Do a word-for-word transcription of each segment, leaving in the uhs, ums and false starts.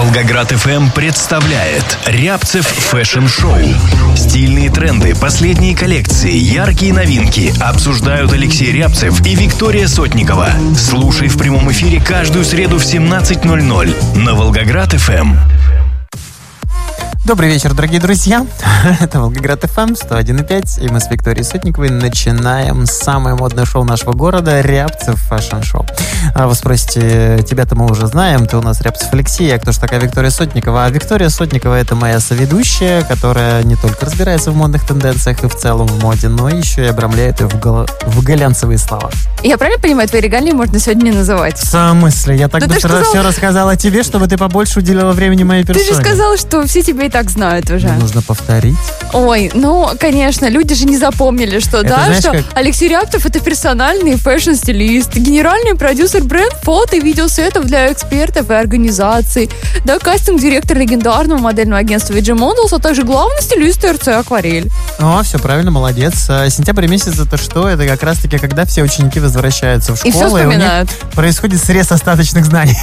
Волгоград эф эм представляет Рябцев Фэшн Шоу. Стильные тренды, последние коллекции, яркие новинки обсуждают Алексей Рябцев и Виктория Сотникова. Слушай в прямом эфире каждую среду в семнадцать ноль ноль на Волгоград эф эм. Добрый вечер, дорогие друзья. Это Волгоград эф эм сто один и пять, и мы с Викторией Сотниковой начинаем самое модное шоу нашего города — Рябцев Фэшн Шоу. А вы спросите, тебя-то мы уже знаем, ты у нас Рябцев Алексей, а кто же такая Виктория Сотникова? А Виктория Сотникова — это моя соведущая, которая не только разбирается в модных тенденциях и в целом в моде, но еще и обрамляет ее в, гол... в глянцевые слова. Я правильно понимаю, твои регалии можно сегодня не называть? В смысле? Я так да быстро сказал... все рассказала тебе, чтобы ты побольше уделила времени моей персоне. Ты же сказала, что все тебя и так знают уже. Ну, нужно повторить. Ой, ну, конечно, люди же не запомнили, что, это, да, знаешь, что как... Алексей Рябцев — это персональный фэшн-стилист, генеральный продюсер бренд фото и видеосетов для экспертов и организаций, да, кастинг-директор легендарного модельного агентства ви джи Models, а также главный стилист эр цэ «Акварель». О, все правильно, молодец. Сентябрь месяц — это что? Это как раз-таки, когда все ученики возвращаются в школу, и все вспоминают. И у них происходит срез остаточных знаний.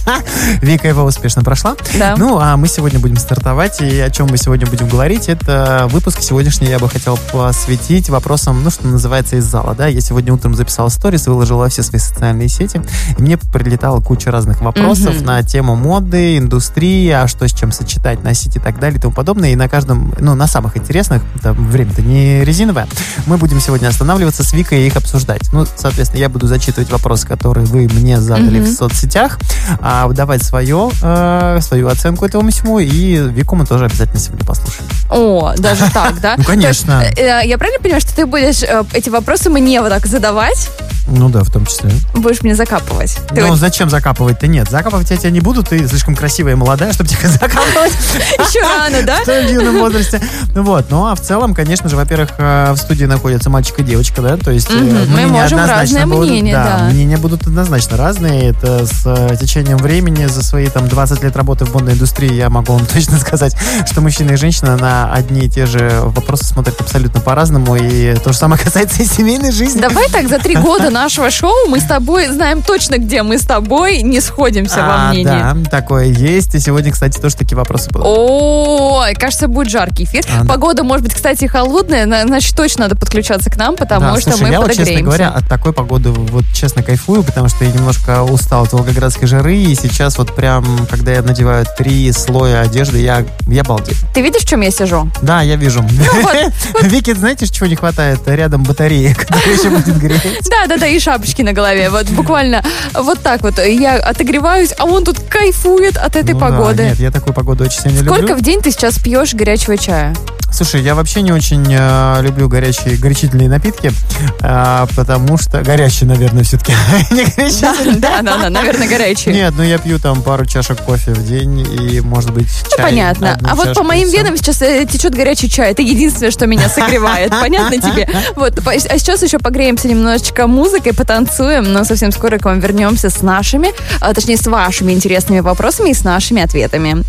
Вика его успешно прошла. Да. Ну, а мы сегодня будем стартовать, и о чем мы сегодня будем говорить, это выпуск сегодняшний я бы хотел посвятить вопросам, ну, что называется, из зала, да. Я сегодня утром записал сторис, выложил во все свои социальные сети, и мне прилетала куча разных вопросов mm-hmm. на тему моды, индустрии, а что с чем сочетать, носить и так далее и тому подобное. И на каждом, ну, на самых интересных, там, время-то не резиновое, мы будем сегодня останавливаться с Викой и их обсуждать. Ну, соответственно, я буду зачитывать вопросы, которые вы мне задали mm-hmm. в соцсетях, а давать свое, э, свою оценку этому всему, и Вику мы тоже обязательно сегодня послушаем. О, даже так, да? Ну, конечно. Есть, э, я правильно понимаю, что ты будешь э, эти вопросы мне вот так задавать? Ну да, в том числе. Будешь мне закапывать. Ты ну, вот... зачем закапывать-то? Нет, закапывать я тебя не буду, ты слишком красивая и молодая, чтобы тебя закапывать. Еще рано, да? В том юном возрасте. Ну вот, ну а в целом, конечно же, во-первых, в студии находятся мальчик и девочка, да, то есть мы можем разное мнение, да. Мнения будут однозначно разные. Это с течением времени, за свои там двадцать лет работы в модной индустрии я могу вам точно сказать, что мужчина и женщина на одни и те же вопросы смотрят абсолютно по-разному, и то же самое касается и семейной жизни. Давай так, за три года нашего шоу мы с тобой знаем точно, где мы с тобой не сходимся а, во мнении. Да, такое есть. И сегодня, кстати, тоже такие вопросы будут. Ой, кажется, будет жаркий эфир. А, Погода, да. может быть, кстати, холодная, значит, точно надо подключаться к нам, потому да, что слушай, мы я подогреемся. Вот, честно говоря, от такой погоды вот честно кайфую, потому что я немножко устал от волгоградской жары, и сейчас вот прям, когда я надеваю три слоя одежды, я, я балдею. Ты видишь, в чем я сижу? Да, я вижу. Ну, вот, вот. Вике, знаете, чего не хватает? Рядом батареи, которая еще будет греть. Да, да, да, и шапочки на голове. Вот буквально вот так вот. Я отогреваюсь, а он тут кайфует от этой ну, погоды. Да, нет, я такую погоду очень сильно люблю. Сколько в день ты сейчас пьешь горячего чая? Слушай, я вообще не очень э, люблю горячие, горячительные напитки, э, потому что... Горячие, наверное, все-таки. Не горячительные. Да, да, да, наверное, горячие. Нет, ну я пью там пару чашек кофе в день и, может быть, чай. Ну, понятно. А вот по моим венам сейчас течет горячий чай. Это единственное, что меня согревает. Понятно тебе? Вот. А сейчас еще погреемся немножечко музыкой, потанцуем, но совсем скоро к вам вернемся с нашими, а, точнее, с вашими интересными вопросами и с нашими ответами.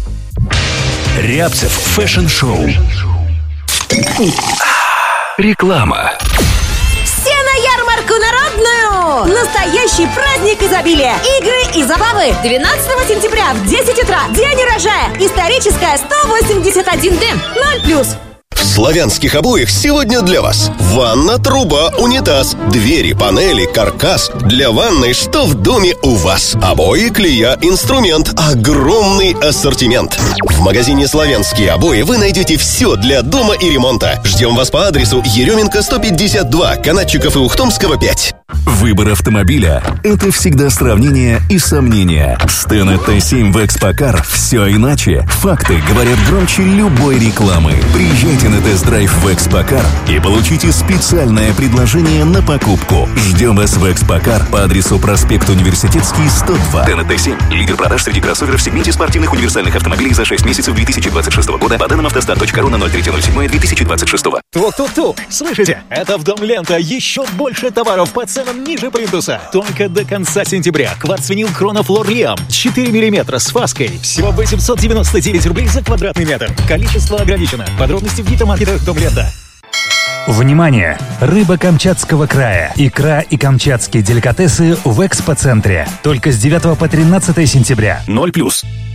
Рябцев Фэшн Шоу. Реклама. Все на ярмарку народную! Настоящий праздник изобилия! Игры и забавы! двенадцатого сентября в десять утра. День урожая! Историческая сто восемьдесят один дэ. ноль плюс. В славянских обоях сегодня для вас ванна, труба, унитаз, двери, панели, каркас. Для ванной что в доме у вас? Обои, клея, инструмент. Огромный ассортимент. В магазине «Славянские обои» вы найдете все для дома и ремонта. Ждем вас по адресу Еременко сто пятьдесят два, Канатчиков и Ухтомского пять. Выбор автомобиля – это всегда сравнение и сомнения. С Тена Т семь в Экспокар все иначе. Факты говорят громче любой рекламы. Приезжайте на тест-драйв в Экспокар и получите специальное предложение на покупку. Ждем вас в Экспокар по адресу проспект Университетский, сто два. Тена Т семь – лидер продаж среди кроссоверов в сегменте спортивных универсальных автомобилей за шесть месяцев две тысячи двадцать шестого года по данным автостат точка ру на ноль третье ноль седьмое две тысячи двадцать шестого. Тук-тук-тук! Слышите? Это в Дом Лента еще больше товаров по ценам ниже плинтуса. Только до конца сентября. Кварцвинил Хронофлор Лиам. четыре миллиметра с фаской. Всего восемьсот девяносто девять рублей за квадратный метр. Количество ограничено. Подробности в гипермаркетах Дом Лента. Внимание! Рыба Камчатского края, икра и камчатские деликатесы в экспоцентре. Только с девятого по тринадцатое сентября. ноль плюс.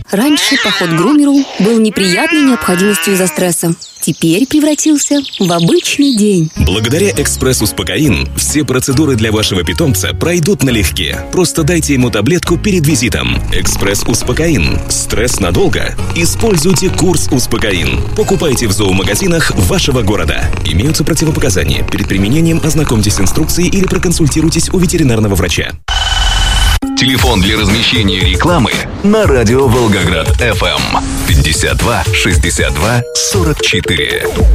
Раньше поход к грумеру был неприятной необходимостью из-за стресса. Теперь превратился в обычный день. Благодаря «Экспресс-Успокоин» все процедуры для вашего питомца пройдут налегке. Просто дайте ему таблетку перед визитом. «Экспресс-Успокоин». Стресс надолго? Используйте курс «Успокоин». Покупайте в зоомагазинах вашего города. Имеются противопоказания. Перед применением ознакомьтесь с инструкцией или проконсультируйтесь у ветеринарного врача. Телефон для размещения рекламы на радио Волгоград эф эм пятьдесят два шестьдесят два сорок четыре.